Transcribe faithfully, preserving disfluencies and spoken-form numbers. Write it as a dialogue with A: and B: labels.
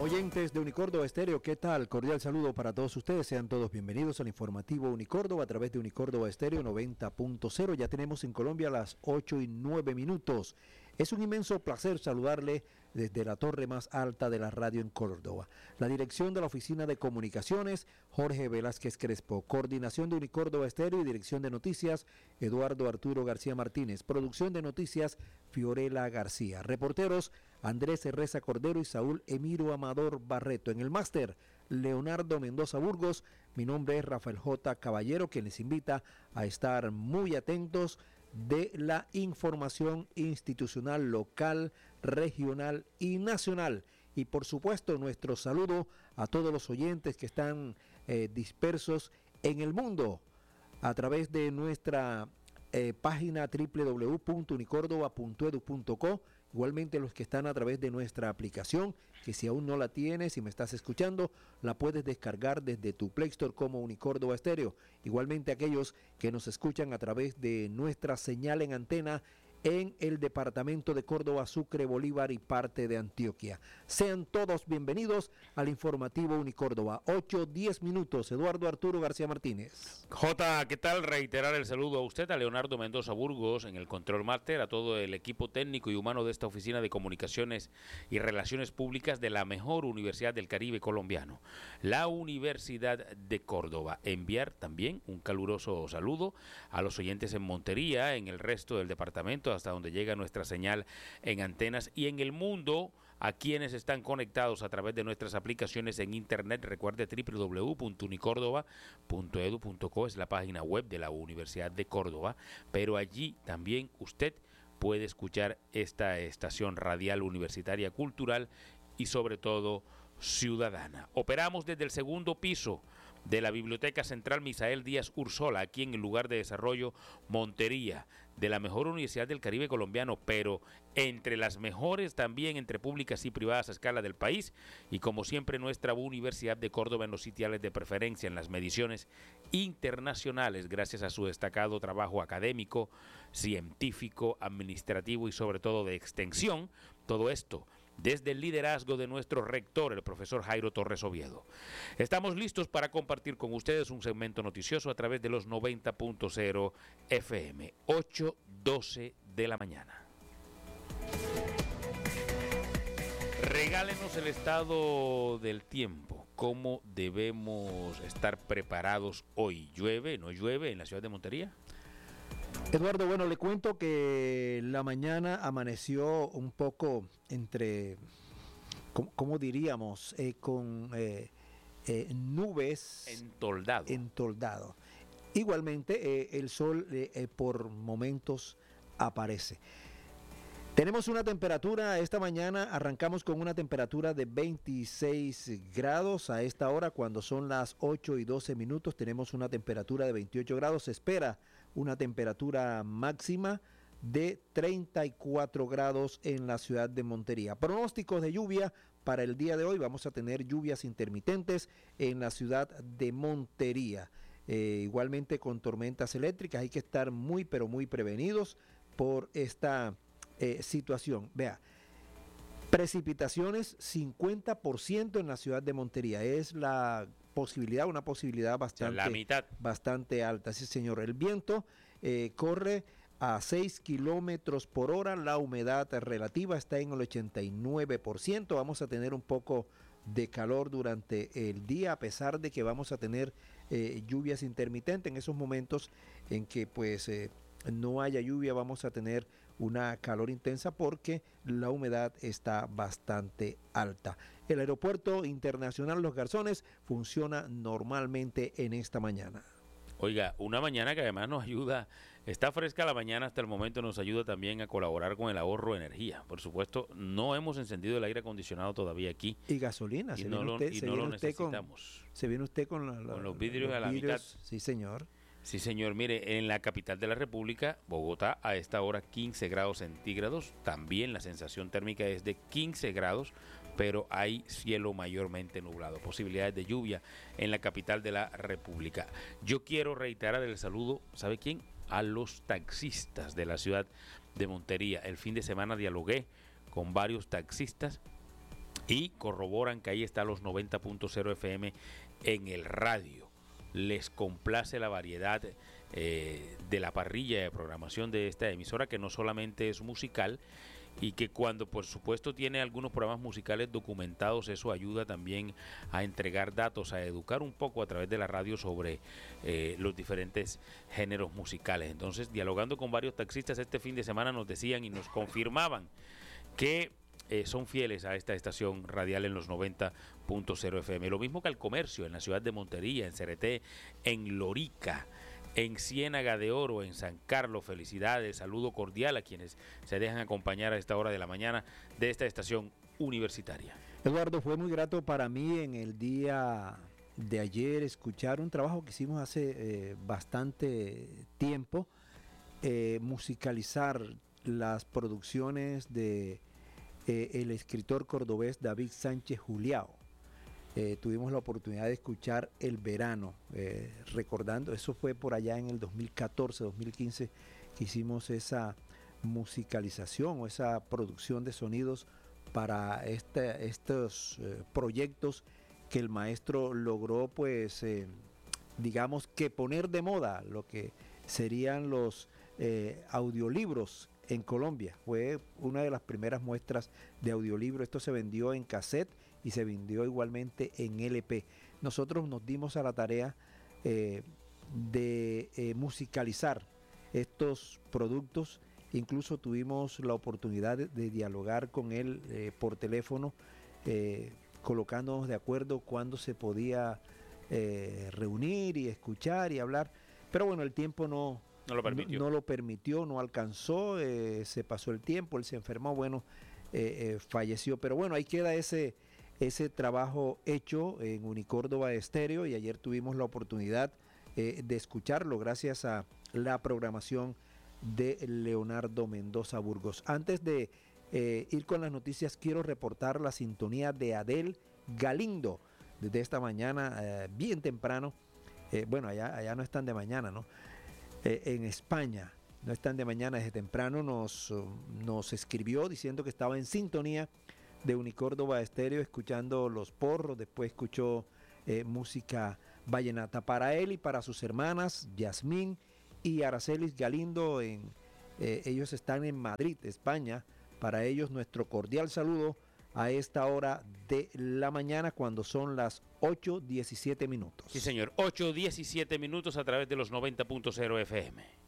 A: Oyentes de Unicórdoba Estéreo, ¿qué tal? Cordial saludo para todos ustedes. Sean todos bienvenidos al informativo Unicórdoba a través de Unicórdoba Estéreo noventa punto cero. Ya tenemos en Colombia las ocho y nueve minutos. Es un inmenso placer saludarle desde la torre más alta de la radio en Córdoba. La dirección de la Oficina de Comunicaciones, Jorge Velázquez Crespo. Coordinación de Unicórdoba Estéreo y Dirección de Noticias, Eduardo Arturo García Martínez. Producción de noticias, Fiorella García. Reporteros, Andrés Herreza Cordero y Saúl Emiro Amador Barreto. En el máster, Leonardo Mendoza Burgos. Mi nombre es Rafael J. Caballero, quien les invita a estar muy atentos de la información institucional local, regional y nacional. Y por supuesto nuestro saludo a todos los oyentes que están eh, dispersos en el mundo a través de nuestra eh, página doble u doble u doble u punto unicórdoba punto edu punto co. Igualmente los que están a través de nuestra aplicación, que si aún no la tienes y me estás escuchando, la puedes descargar desde tu Play Store como Unicórdoba Estéreo. Igualmente aquellos que nos escuchan a través de nuestra señal en antena en el departamento de Córdoba, Sucre, Bolívar y parte de Antioquia. Sean todos bienvenidos al informativo Unicórdoba. ocho, diez minutos. Eduardo Arturo García Martínez.
B: Jota, ¿qué tal? Reiterar el saludo a usted, a Leonardo Mendoza Burgos en el Control Master, a todo el equipo técnico y humano de esta Oficina de Comunicaciones y Relaciones Públicas de la mejor Universidad del Caribe colombiano, la Universidad de Córdoba. Enviar también un caluroso saludo a los oyentes en Montería, en el resto del departamento, hasta donde llega nuestra señal en antenas y en el mundo, a quienes están conectados a través de nuestras aplicaciones en internet. Recuerde, doble u doble u doble u punto unicórdoba punto edu punto co es la página web de la Universidad de Córdoba, pero allí también usted puede escuchar esta estación radial universitaria cultural y sobre todo ciudadana. Operamos desde el segundo piso de la Biblioteca Central Misael Díaz Ursola, aquí en el lugar de desarrollo Montería, de la mejor universidad del Caribe colombiano, pero entre las mejores también entre públicas y privadas a escala del país, y como siempre nuestra Universidad de Córdoba en los sitiales de preferencia en las mediciones internacionales, gracias a su destacado trabajo académico, científico, administrativo y sobre todo de extensión. Todo esto desde el liderazgo de nuestro rector, el profesor Jairo Torres Oviedo. Estamos listos para compartir con ustedes un segmento noticioso a través de los noventa punto cero F M, ocho doce de la mañana. Regálenos el estado del tiempo. ¿Cómo debemos estar preparados hoy? ¿Llueve? ¿No llueve en la ciudad de Montería?
A: Eduardo, bueno, le cuento que la mañana amaneció un poco entre, ¿cómo, cómo diríamos? Eh, con eh, eh, nubes.
B: Entoldado.
A: Entoldado. Igualmente, eh, el sol eh, eh, por momentos aparece. Tenemos una temperatura, esta mañana arrancamos con una temperatura de veintiséis grados. A esta hora, cuando son las ocho y doce minutos, tenemos una temperatura de veintiocho grados. Se espera una temperatura máxima de treinta y cuatro grados en la ciudad de Montería. Pronósticos de lluvia para el día de hoy. Vamos a tener lluvias intermitentes en la ciudad de Montería. Eh, igualmente con tormentas eléctricas. Hay que estar muy, pero muy prevenidos por esta eh, situación. Vea, precipitaciones cincuenta por ciento en la ciudad de Montería. Es la posibilidad, una posibilidad bastante,
B: la mitad.
A: bastante alta. Sí, señor. El viento eh, corre a seis kilómetros por hora. La humedad relativa está en el ochenta y nueve por ciento. Vamos a tener un poco de calor durante el día, a pesar de que vamos a tener eh, lluvias intermitentes. En esos momentos en que pues eh, no haya lluvia, vamos a tener una calor intensa porque la humedad está bastante alta. El aeropuerto internacional Los Garzones funciona normalmente en esta mañana.
B: Oiga, una mañana que además nos ayuda, está fresca la mañana hasta el momento, nos ayuda también a colaborar con el ahorro de energía. Por supuesto, no hemos encendido el aire acondicionado todavía aquí.
A: Y gasolina,
B: y
A: se
B: no
A: viene
B: lo,
A: usted,
B: y
A: se
B: no
A: viene
B: lo
A: usted
B: necesitamos.
A: Con, se viene usted con, la, la,
B: con los vidrios
A: los
B: a la
A: vidrios,
B: mitad.
A: Sí, señor.
B: Sí, señor. Mire, en la capital de la República, Bogotá, a esta hora quince grados centígrados. También la sensación térmica es de quince grados, pero hay cielo mayormente nublado. Posibilidades de lluvia en la capital de la República. Yo quiero reiterar el saludo, ¿sabe quién? A los taxistas de la ciudad de Montería. El fin de semana dialogué con varios taxistas y corroboran que ahí está los noventa punto cero F M en el radio. Les complace la variedad eh, de la parrilla de programación de esta emisora, que no solamente es musical, y que cuando por supuesto tiene algunos programas musicales documentados, eso ayuda también a entregar datos, a educar un poco a través de la radio sobre eh, los diferentes géneros musicales. Entonces, dialogando con varios taxistas este fin de semana, nos decían y nos confirmaban que eh, son fieles a esta estación radial en los noventa punto cero F M. Lo mismo que al comercio en la ciudad de Montería, en Cereté, en Lorica, en Ciénaga de Oro, en San Carlos. Felicidades, saludo cordial a quienes se dejan acompañar a esta hora de la mañana de esta estación universitaria.
A: Eduardo, fue muy grato para mí en el día de ayer escuchar un trabajo que hicimos hace eh, bastante tiempo, eh, musicalizar las producciones de eh, el escritor cordobés David Sánchez Juliao. Eh, tuvimos la oportunidad de escuchar El Verano, eh, recordando, eso fue por allá en el dos mil catorce, dos mil quince, que hicimos esa musicalización o esa producción de sonidos para este, estos eh, proyectos que el maestro logró, pues, eh, digamos que poner de moda lo que serían los eh, audiolibros en Colombia. Fue una de las primeras muestras de audiolibro. Esto se vendió en cassette y se vendió igualmente en L P. Nosotros nos dimos a la tarea eh, de eh, musicalizar estos productos. Incluso tuvimos la oportunidad de, de dialogar con él eh, por teléfono, eh, colocándonos de acuerdo cuándo se podía eh, reunir y escuchar y hablar. Pero bueno, el tiempo no,
B: no, lo, permitió.
A: no, no lo permitió, no alcanzó, eh, se pasó el tiempo, él se enfermó, bueno, eh, eh, falleció. Pero bueno, ahí queda ese... ese trabajo hecho en Unicórdoba Estéreo, y ayer tuvimos la oportunidad eh, de escucharlo gracias a la programación de Leonardo Mendoza Burgos. Antes de eh, ir con las noticias, quiero reportar la sintonía de Adel Galindo desde esta mañana, eh, bien temprano. Eh, bueno, allá, allá no están de mañana, ¿no? Eh, en España no están de mañana, desde temprano nos, uh, nos escribió diciendo que estaba en sintonía de Unicórdoba Estéreo, escuchando Los Porros. Después escuchó eh, música vallenata para él y para sus hermanas Yasmín y Aracelis Galindo. En, eh, ellos están en Madrid, España. Para ellos nuestro cordial saludo a esta hora de la mañana, cuando son las ocho diecisiete minutos.
B: Sí, señor, ocho diecisiete minutos a través de los noventa punto cero F M.